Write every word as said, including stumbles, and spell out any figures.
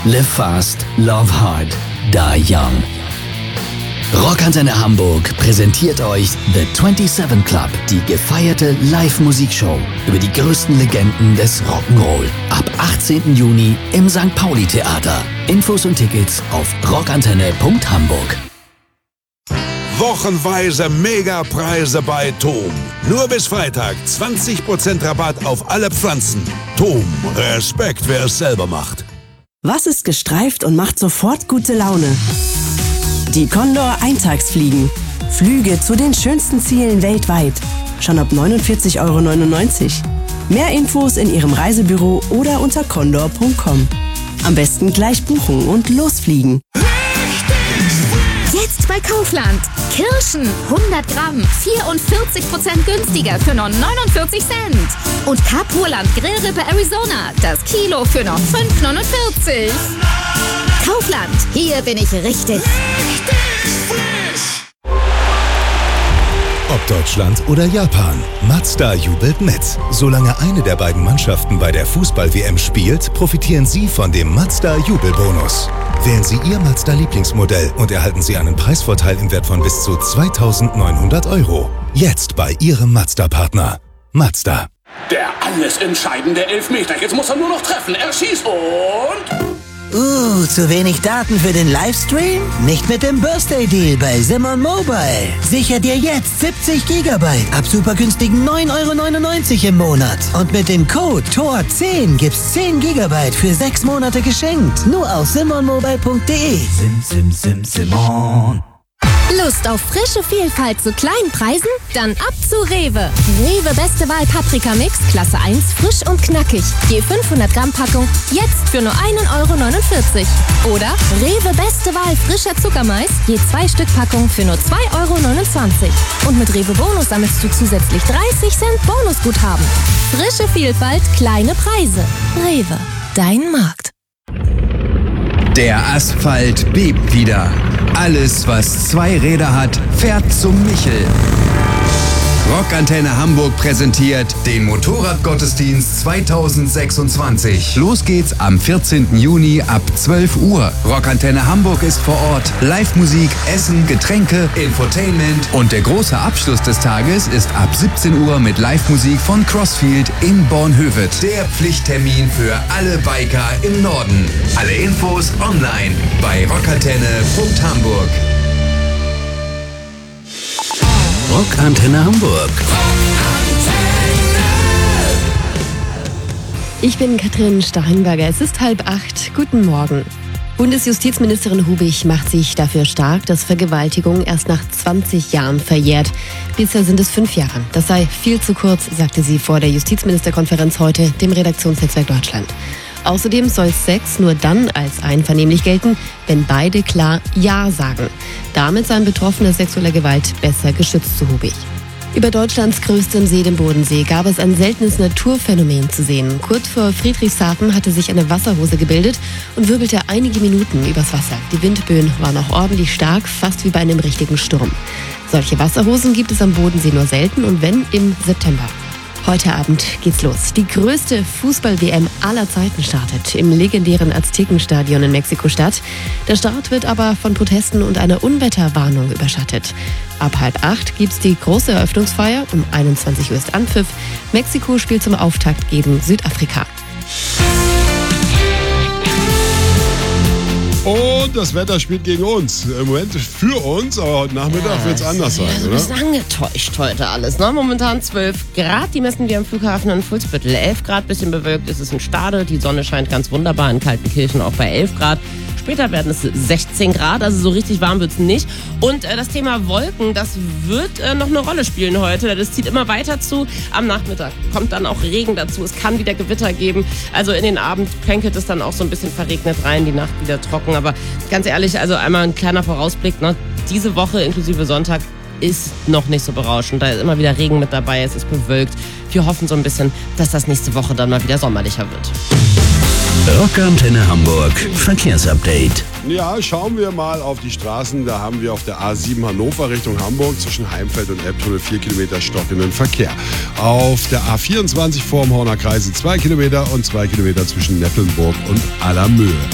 Live fast, love hard, die young. Rockantenne Hamburg präsentiert euch The siebenundzwanzig Club, die gefeierte Live-Musikshow über die größten Legenden des Rock'n'Roll. Ab achtzehnten Juni im Sankt Pauli Theater. Infos und Tickets auf rockantenne punkt hamburg. Wochenweise Megapreise bei Tom. Nur bis Freitag zwanzig Prozent Rabatt auf alle Pflanzen. Tom, Respekt, wer es selber macht. Was ist gestreift und macht sofort gute Laune? Die Condor Eintagsfliegen. Flüge zu den schönsten Zielen weltweit. Schon ab neunundvierzig Euro neunundneunzig. Mehr Infos in Ihrem Reisebüro oder unter condor punkt com. Am besten gleich buchen und losfliegen. Jetzt bei Kaufland. Kirschen hundert Gramm, vierundvierzig Prozent günstiger für nur neunundvierzig Cent. Und Kapurland Grillrippe Arizona, das Kilo für noch fünf neunundvierzig. Kaufland, hier bin ich richtig. Ob Deutschland oder Japan, Mazda jubelt mit. Solange eine der beiden Mannschaften bei der Fußball-W M spielt, profitieren Sie von dem Mazda-Jubelbonus. Wählen Sie Ihr Mazda-Lieblingsmodell und erhalten Sie einen Preisvorteil im Wert von bis zu zweitausendneunhundert Euro. Jetzt bei Ihrem Mazda-Partner. Mazda. Der alles entscheidende Elfmeter. Jetzt muss er nur noch treffen. Er schießt und... Uh, zu wenig Daten für den Livestream? Nicht mit dem Birthday Deal bei Simon Mobile. Sicher dir jetzt siebzig Gigabyte ab super günstigen neun Euro neunundneunzig im Monat. Und mit dem Code T O R zehn gibt's zehn Gigabyte für sechs Monate geschenkt. Nur auf simon mobile punkt de. Sim, sim, sim, Simon. Lust auf frische Vielfalt zu kleinen Preisen? Dann ab zu Rewe. Rewe Beste Wahl Paprika Mix, Klasse eins, frisch und knackig. Je fünfhundert Gramm Packung, jetzt für nur ein Euro neunundvierzig. Oder Rewe Beste Wahl frischer Zuckermais, je zwei Stück Packung für nur zwei Euro neunundzwanzig. Und mit Rewe Bonus sammelst du zusätzlich dreißig Cent Bonusguthaben. Frische Vielfalt, kleine Preise. Rewe, dein Markt. Der Asphalt bebt wieder. Alles, was zwei Räder hat, fährt zum Michel. Rockantenne Hamburg präsentiert den Motorradgottesdienst zweitausendsechsundzwanzig. Los geht's am vierzehnten Juni ab zwölf Uhr. Rockantenne Hamburg ist vor Ort. Live-Musik, Essen, Getränke, Infotainment. Und der große Abschluss des Tages ist ab siebzehn Uhr mit Live-Musik von Crossfield in Bornhöved. Der Pflichttermin für alle Biker im Norden. Alle Infos online bei rockantenne punkt hamburg. Rockantenne Hamburg. Ich bin Katrin Steinberger. Es ist halb acht. Guten Morgen. Bundesjustizministerin Hubich macht sich dafür stark, dass Vergewaltigung erst nach zwanzig Jahren verjährt. Bisher sind es fünf Jahre. Das sei viel zu kurz, sagte sie vor der Justizministerkonferenz heute dem Redaktionsnetzwerk Deutschland. Außerdem soll Sex nur dann als einvernehmlich gelten, wenn beide klar Ja sagen. Damit seien Betroffene sexueller Gewalt besser geschützt, so Hubich. Über Deutschlands größtem See, dem Bodensee, gab es ein seltenes Naturphänomen zu sehen. Kurz vor Friedrichshafen hatte sich eine Wasserhose gebildet und wirbelte einige Minuten übers Wasser. Die Windböen waren auch ordentlich stark, fast wie bei einem richtigen Sturm. Solche Wasserhosen gibt es am Bodensee nur selten und wenn im September. Heute Abend geht's los. Die größte Fußball-W M aller Zeiten startet im legendären Aztekenstadion in Mexiko-Stadt. Der Start wird aber von Protesten und einer Unwetterwarnung überschattet. Ab halb acht gibt's die große Eröffnungsfeier. Um einundzwanzig Uhr ist Anpfiff. Mexiko spielt zum Auftakt gegen Südafrika. Und das Wetter spielt gegen uns. Im Moment für uns, aber heute Nachmittag ja, wird es anders sein, ja, oder? Das ist angetäuscht heute alles. Ne? Momentan zwölf Grad, die messen wir am Flughafen in Fuhlsbüttel. elf Grad, bisschen bewölkt ist es in Stade. Die Sonne scheint ganz wunderbar in Kaltenkirchen, auch bei elf Grad. Später werden es sechzehn Grad, also so richtig warm wird es nicht. Und äh, das Thema Wolken, das wird äh, noch eine Rolle spielen heute. Das zieht immer weiter zu. Am Nachmittag kommt dann auch Regen dazu. Es kann wieder Gewitter geben. Also in den Abend plänkelt es dann auch so ein bisschen verregnet rein, die Nacht wieder trocken. Aber ganz ehrlich, also einmal ein kleiner Vorausblick. Ne? Diese Woche inklusive Sonntag ist noch nicht so berauschend. Da ist immer wieder Regen mit dabei, es ist bewölkt. Wir hoffen so ein bisschen, dass das nächste Woche dann mal wieder sommerlicher wird. Rockantenne Hamburg Verkehrsupdate. Ja, schauen wir mal auf die Straßen. Da haben wir auf der A sieben Hannover Richtung Hamburg zwischen Heimfeld und Elbtunnel vier Kilometer stockenden Verkehr. Auf der A vierundzwanzig vorm Horner Kreise zwei Kilometer und zwei Kilometer zwischen Neppelnburg und Allermöhe.